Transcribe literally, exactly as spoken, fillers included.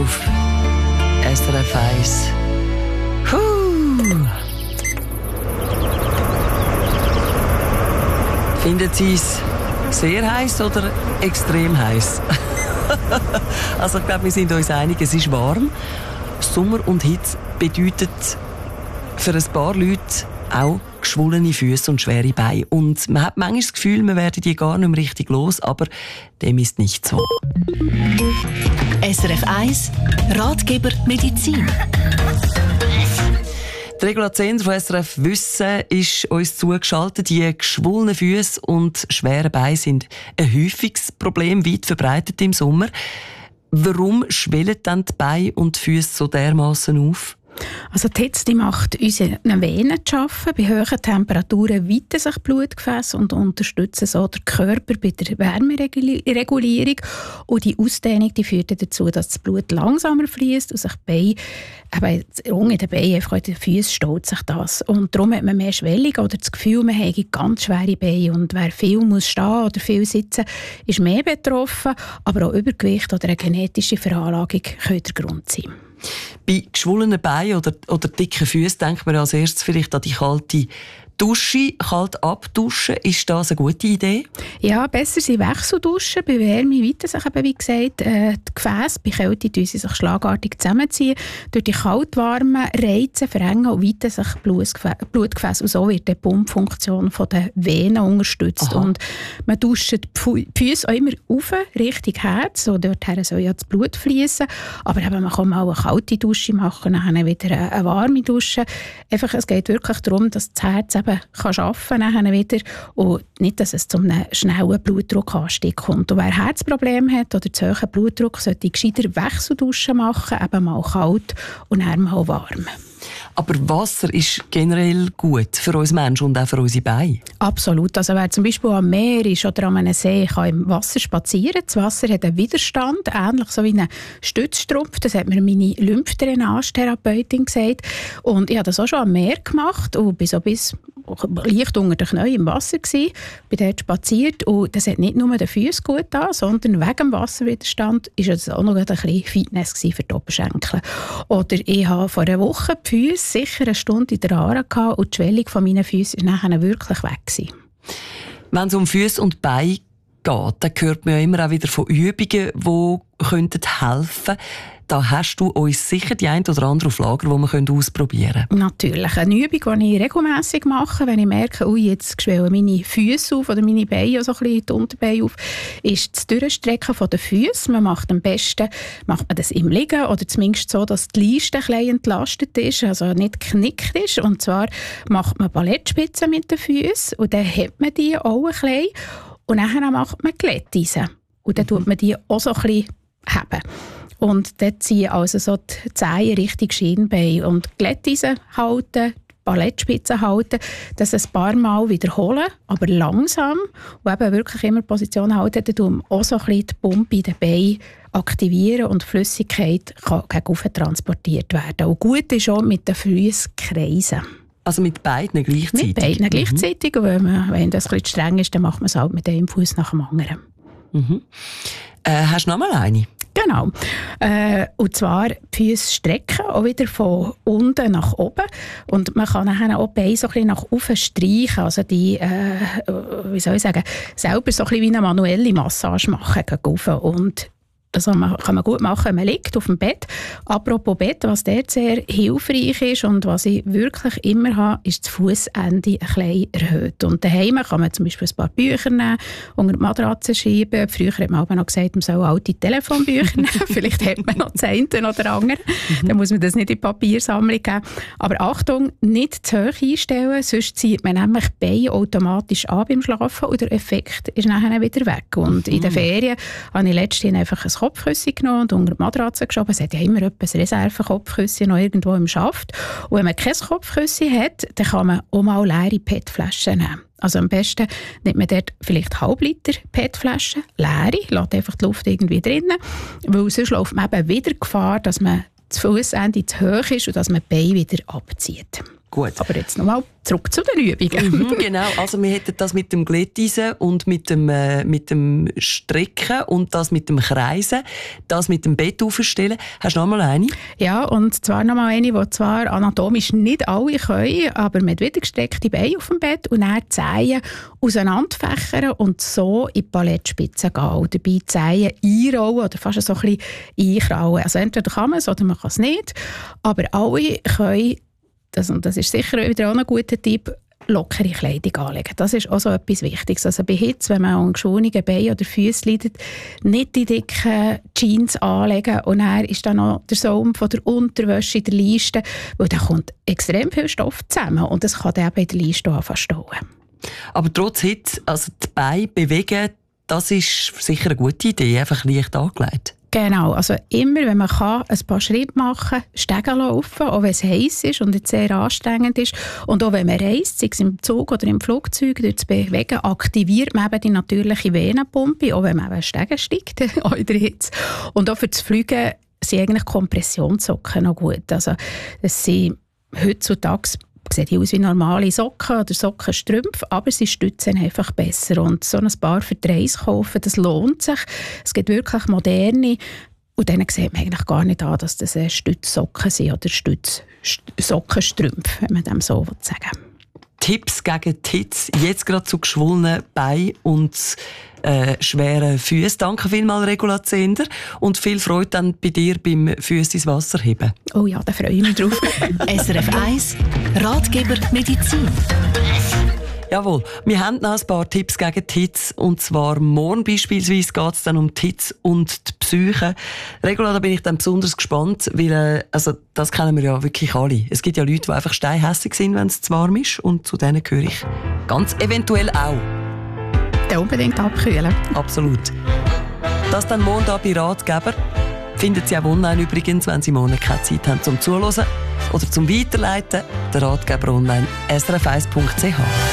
auf S R F eins. Huh. Finden Sie es sehr heiß oder extrem heiß? Also ich glaube, wir sind uns einig, es ist warm. Sommer und Hitze bedeutet für ein paar Leute auch geschwollene Füße und schwere Beine. Und man hat manchmal das Gefühl, man werde die gar nicht mehr richtig los, aber dem ist nicht so. S R F eins Ratgeber Medizin. Die Regula Zehnder von S R F Wissen ist uns zugeschaltet. Die geschwollenen Füße und schweren Beine sind ein häufiges Problem, weit verbreitet im Sommer. Warum schwellen dann die Beine und die Füße so dermassen auf? Also die Hitze die macht unsere Venen zu arbeiten. Bei hohen Temperaturen weiten sich Blutgefäße und unterstützen so den Körper bei der Wärmeregulierung. Und die Ausdehnung die führt dazu, dass das Blut langsamer fließt und sich die Beine, eben unter den Beinen, einfach in den Füßen staut sich das. Und darum hat man mehr Schwellung oder das Gefühl, man habe ganz schwere Beine. Und wer viel muss stehen oder viel sitzen, ist mehr betroffen. Aber auch Übergewicht oder eine genetische Veranlagung können der Grund sein. Bei geschwollenen Beinen oder, oder dicken Füßen denkt man als erstes vielleicht an die kalte Dusche. Kalt abduschen, ist das eine gute Idee? Ja, besser sind Wechselduschen. Bei Wärme weiten sich eben, wie gesagt, äh, die Gefäße. Bei Kälte tun sie sich schlagartig zusammenziehen. Durch die kaltwarmen Reize verengen und weiten sich Blutgefäße. Und so wird die Pumpfunktion der Venen unterstützt. Aha. Und man duscht die Füße auch immer auf, Richtung Herz. So, dorthin soll ja das Blut fließen. Aber eben, man kann auch eine kalte Dusche machen, dann wieder eine, eine warme Dusche. Einfach, es geht wirklich darum, dass das Herz eben kann arbeiten kann wieder und nicht, dass es zu einem schnellen Blutdruckanstieg kommt. Und wer Herzprobleme hat oder zu hohen Blutdruck, sollte gescheiter Wechselduschen machen, eben mal kalt und dann mal warm. Aber Wasser ist generell gut für uns Menschen und auch für unsere Beine? Absolut. Also wer zum Beispiel am Meer ist oder an einem See, kann im Wasser spazieren. Das Wasser hat einen Widerstand, ähnlich so wie ein Stützstrumpf. Das hat mir meine Lymphdrainage-Therapeutin gesagt. Und ich habe das auch schon am Meer gemacht und bin so bis leicht unter den Knien im Wasser gsi, bin dort spaziert und das hat nicht nur den Füßen gut getan, sondern wegen dem Wasserwiderstand war es auch noch ein bisschen Fitness für die Oberschenkel. Oder ich habe vor einer Woche die Füße sicher eine Stunde in der Aare gehabt und die Schwellung von meinen Füßen war nachher wirklich weg gewesen. Wenn es um Füße und Beine geht, dann hört man ja immer auch wieder von Übungen, die könnten helfen. Da hast du uns sicher die ein oder andere auf Lager, die wir ausprobieren können. Natürlich. Eine Übung, die ich regelmässig mache, wenn ich merke, ui, jetzt schwellen meine Füße auf oder meine Beine, also ein bisschen die Unterbeine auf, ist das Durchstrecken der Füße. Man macht am besten macht man das im Liegen oder zumindest so, dass die Leiste ein bisschen entlastet ist, also nicht geknickt ist. Und zwar macht man Ballettspitzen mit den Füßen und dann hebt man die auch ein bisschen und dann macht man Glätteisen. Und dann tut man die auch so ein bisschen heben. Und dort ziehen also so die Zehen Richtung Schienbein. Und Glätteisen halten, Ballettspitzen halten, das ein paar Mal wiederholen, aber langsam. Und eben wirklich immer Position halten, dann tun wir auch so ein bisschen die Pumpe in den Beinen aktivieren und die Flüssigkeit kann gegen oben transportiert werden. Und gut ist auch mit den Füßen kreisen. Also mit beiden gleichzeitig? Mit beiden gleichzeitig. Mhm. Und wenn, man, wenn das ein bisschen streng ist, dann macht man es halt mit einem Fuß nach dem anderen. Mhm. Äh, hast du noch mal eine? Genau. Äh, und zwar die Füße strecken, auch wieder von unten nach oben. Und man kann nachher auch die Beine so ein bisschen nach oben streichen. Also die, äh, wie soll ich sagen, selber so ein bisschen wie eine manuelle Massage machen gegen oben. Und das kann man, kann man gut machen, wenn man liegt auf dem Bett. Apropos Bett, was dort sehr hilfreich ist und was ich wirklich immer habe, ist das Fußende ein bisschen erhöht. Und daheim kann man zum Beispiel ein paar Bücher nehmen, unter die Matratze schieben. Früher hat man aber noch gesagt, man soll alte Telefonbücher nehmen. Vielleicht hat man noch das eine oder andere. Mhm. Dann muss man das nicht in die Papiersammlung geben. Aber Achtung, nicht zu hoch einstellen, sonst zieht man nämlich die Beine automatisch an beim Schlafen und der Effekt ist nachher wieder weg. Und mhm. in den Ferien habe ich letztens einfach ein Kopfkissen genommen und unter die Matratze geschoben. Es hat ja immer etwas Reserve-Kopfkissen noch irgendwo im Schaft. Und wenn man kein Kopfkissen hat, dann kann man auch mal leere P E T-Flaschen nehmen. Also am besten nimmt man dort vielleicht halb Liter P E T-Flaschen, leere, lässt einfach die Luft irgendwie drinnen, weil sonst läuft man eben wieder Gefahr, dass man das Fußende zu hoch ist und dass man die Beine wieder abzieht. Gut. Aber jetzt nochmal zurück zu den Übungen. Mhm, genau, also wir hätten das mit dem Glätteisen und mit dem, äh, mit dem Strecken und das mit dem Kreisen, das mit dem Bett aufstellen. Hast du noch mal eine? Ja, und zwar noch mal eine, die zwar anatomisch nicht alle können, aber mit wieder gestreckte Beine auf dem Bett und dann die Zehen auseinanderfächern und so in die Ballettspitze gehen. Und dabei die Zehen einrollen oder fast so ein bisschen einkrauen. Also entweder kann man es oder man kann es nicht. Aber alle können, das, und das ist sicher wieder auch ein guter Tipp, lockere Kleidung anlegen. Das ist auch so etwas Wichtiges. Also bei Hitze, wenn man an geschwungenen Beinen oder Füßen leidet, nicht die dicken Jeans anlegen und dann ist dann noch der Saum von der Unterwäsche in der Leiste, weil da kommt extrem viel Stoff zusammen und das kann dann eben in der Leiste auch verstauen. Aber trotz Hitze, also die Beine bewegen, das ist sicher eine gute Idee, einfach leicht angelegt. Genau, also immer, wenn man kann, ein paar Schritte machen, Stegen laufen, auch wenn es heiß ist und jetzt sehr anstrengend ist. Und auch wenn man reist, sei es im Zug oder im Flugzeug, durch das Bewegen, aktiviert man eben die natürliche Venenpumpe, auch wenn man eben Stegen steigt, auch in der Hitze. Und auch für das Fliegen sind eigentlich Kompressionssocken noch gut. Also das sind heutzutage sehen die aus wie normale Socken oder Sockenstrümpfe, aber sie stützen einfach besser. Und so ein Paar für die Reise kaufen, das lohnt sich. Es gibt wirklich moderne, und denen sieht man eigentlich gar nicht an, dass das Stützsocken sind oder Stützsockenstrümpfe, wenn man dem so sagen will. Tipps gegen die Hitze, jetzt gerade zu geschwollenen Beinen und äh, schweren Füßen. Danke vielmals, Regula Zehnder. Und viel Freude dann bei dir beim Füße ins Wasser heben. Oh ja, da freue ich mich drauf. S R F eins Ratgeber Medizin. Jawohl, wir haben noch ein paar Tipps gegen die Hitze. Und zwar morgen beispielsweise geht es dann um die Hitze und die Psyche. Regula, da bin ich dann besonders gespannt, weil äh, also, das kennen wir ja wirklich alle. Es gibt ja Leute, die einfach steinhässig sind, wenn es zu warm ist. Und zu denen gehöre ich ganz eventuell auch. Dann unbedingt abkühlen. Absolut. Das dann morgen bei Ratgeber. Findet Sie auch online übrigens, wenn Sie morgen keine Zeit haben zum Zuhören oder zum Weiterleiten. Der Ratgeber online s r f eins punkt c h.